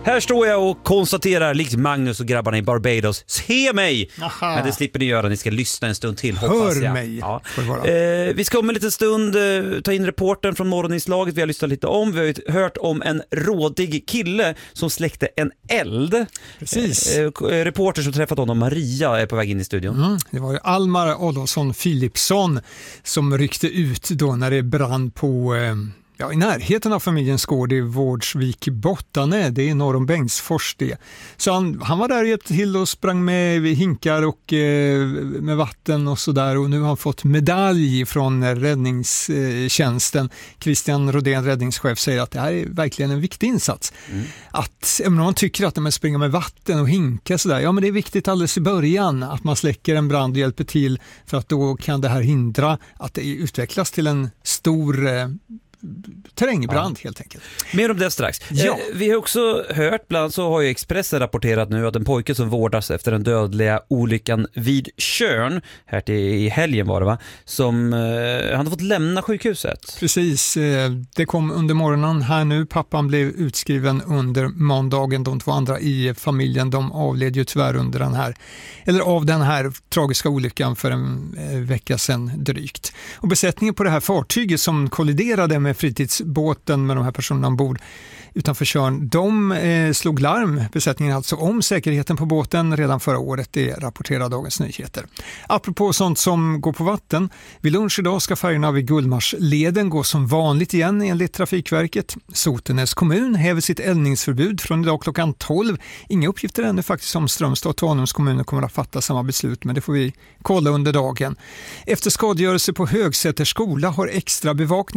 Här står jag och konstaterar, likt Magnus och grabbarna i Barbados, se mig! Aha. Men det slipper ni göra, ni ska lyssna en stund till, hoppas jag. Hör mig. Ja. Vi ska om en liten stund ta in reportern från morgoninslaget. Vi har lyssnat lite om, vi har hört om en rådig kille som släckte en eld. Precis. Reporter som träffat honom, Maria, är på väg in i studion. Det var ju Almar Adolfsson Philipsson som ryckte ut då när det brann på... i närheten av familjens gård i Vårdsvik Bottane, det är norr om Bengtsfors det. Så han var där och hjälpte till och sprang med hinkar och med vatten och sådär, och nu har han fått medalj från räddningstjänsten. Christian Rodén, räddningschef, säger att det här är verkligen en viktig insats. Att om man tycker att man springer med vatten och hinka sådär, ja men det är viktigt alldeles i början att man släcker en brand och hjälper till, för att då kan det här hindra att det utvecklas till en stor terrängbrand helt enkelt. Mer om det strax. Ja. Vi har också hört, bland annat så har ju Expressen rapporterat nu att en pojke som vårdas efter den dödliga olyckan vid Tjörn, här i helgen var det va, som han hade fått lämna sjukhuset. Precis, det kom under morgonen här nu. Pappan blev utskriven under måndagen. De två andra i familjen, de avled ju tyvärr av den här tragiska olyckan för en vecka sedan drygt. Och besättningen på det här fartyget som kolliderade med fritidsbåten med de här personerna ombord utanför Tjörn, de slog larm, besättningen alltså, om säkerheten på båten redan förra året, det rapporterar Dagens Nyheter. Apropå sånt som går på vatten, vid lunch idag ska färgerna vid Gullmarsleden gå som vanligt igen enligt Trafikverket. Sotenäs kommun häver sitt eldningsförbud från idag klockan 12. Inga uppgifter ännu faktiskt om Strömstad och Tanums kommuner kommer att fatta samma beslut, men det får vi kolla under dagen. Efter skadegörelse på Högsäters skola har extra bevakning